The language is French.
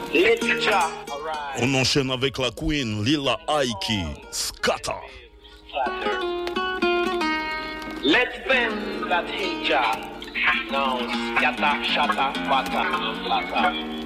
Let's ja, alright. On enchaîne avec la Queen, Lila Aiki, Scatter. Flatter. Let's bend that hijab. Now, scatter, shatter, batter, flatter.